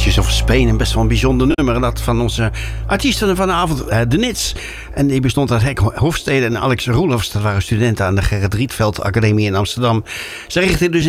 Bridges of Spain, een best wel een bijzonder nummer. Dat van onze artiesten vanavond, de Nits. En die bestond uit Henk Hofstede en Alex Roelofs. Dat waren studenten aan de Gerrit Rietveld Academie in Amsterdam. Ze richtten dus in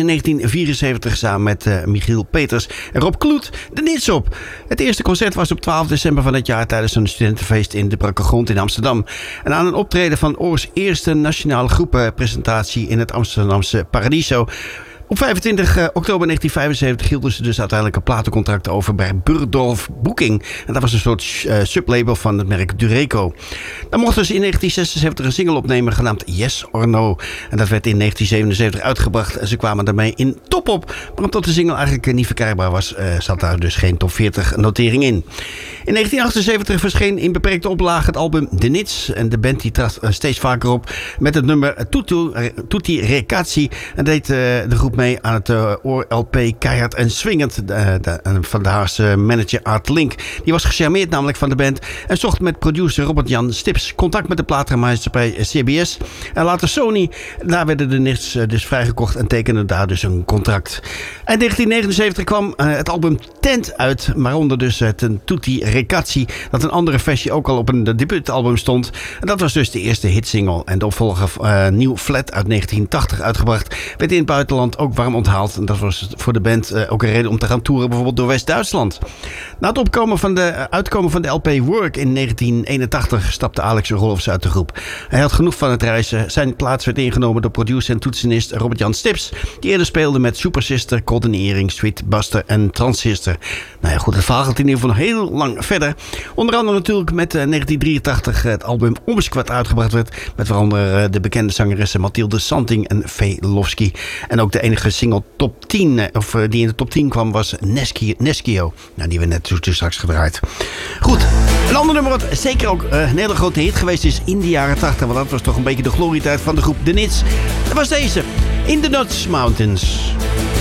1974 samen met Michiel Peters en Rob Kloet de Nits op. Het eerste concert was op 12 december van het jaar tijdens een studentenfeest in de Brakke Grond in Amsterdam. En aan een optreden van Oors eerste nationale groepenpresentatie in het Amsterdamse Paradiso. Op 25 oktober 1975 hielden ze dus uiteindelijk een platencontract over bij Burdorf Booking. En dat was een soort sublabel van het merk Dureco. Dan mochten ze in 1976 een single opnemen genaamd Yes or No. En dat werd in 1977 uitgebracht. En ze kwamen daarmee in top op. Maar omdat de single eigenlijk niet verkrijgbaar was, zat daar dus geen top 40 notering in. In 1978 verscheen in beperkte oplage het album The Nits. En de band die trad steeds vaker op met het nummer Tutti Recazzi. En deed de groep mee aan het oor-LP Keihard en Swingend van de Haarse manager Art Link. Die was gecharmeerd namelijk van de band en zocht met producer Robert-Jan Stips contact met de platenmaatschappij CBS en later Sony. Daar werden de Nits dus vrijgekocht en tekenden daar dus een contract. In 1979 kwam het album Tent uit, waaronder dus het Tutti Recazzi, dat een andere versie ook al op een debuutalbum stond. En dat was dus de eerste hitsingle. En de opvolger New Flat uit 1980 uitgebracht, werd in het buitenland ook warm onthaald. En dat was voor de band ook een reden om te gaan toeren, bijvoorbeeld door West-Duitsland. Na het uitkomen van de LP Work in 1981 stapte Alex Roelofs uit de groep. Hij had genoeg van het reizen. Zijn plaats werd ingenomen door producer en toetsenist Robert-Jan Stips, die eerder speelde met Super Sister, Golden Earring, Sweet Buster en Transistor. Nou ja, goed, het verhaal gaat in ieder geval nog heel lang verder. Onder andere natuurlijk met 1983 het album Omsquat uitgebracht werd, met waaronder de bekende zangeressen Mathilde Santing en Fee Lofsky. En ook de enige single top 10, die in de top 10 kwam, was Neskio. Nou, die we net dus straks gedraaid. Goed, een ander nummer wat zeker ook een hele grote hit geweest is in de jaren 80. Want dat was toch een beetje de glorietijd van de groep The Nits. Dat was deze, In the Dutch Mountains.